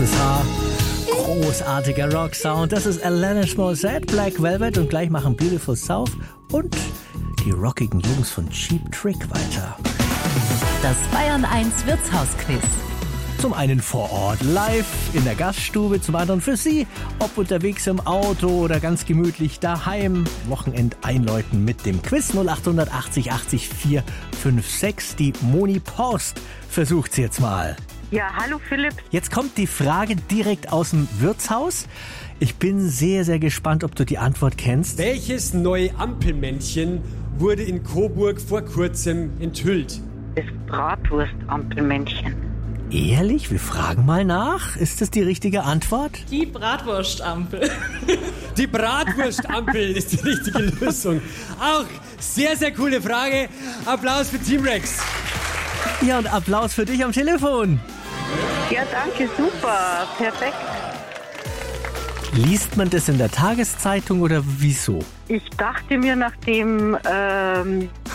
schwarzes Haar. Großartiger Rock-Sound. Das ist Alanis Morissette, Black Velvet und gleich machen Beautiful South und die rockigen Jungs von Cheap Trick weiter. Das Bayern 1 Wirtshausquiz. Zum einen vor Ort live in der Gaststube, zum anderen für Sie, ob unterwegs im Auto oder ganz gemütlich daheim. Wochenend einläuten mit dem Quiz 0880 80 456. Die Moni Porst versucht's jetzt mal. Ja, hallo Philipp. Jetzt kommt die Frage direkt aus dem Wirtshaus. Ich bin sehr, sehr gespannt, ob du die Antwort kennst. Welches neue Ampelmännchen wurde in Coburg vor kurzem enthüllt? Das Bratwurstampelmännchen. Ehrlich? Wir fragen mal nach. Ist das die richtige Antwort? Die Bratwurstampel. Die Bratwurstampel ist die richtige Lösung. Auch sehr, sehr coole Frage. Applaus für Team Rex. Ja, und Applaus für dich am Telefon. Ja, danke, super, perfekt. Liest man das in der Tageszeitung oder wieso? Ich dachte mir, nachdem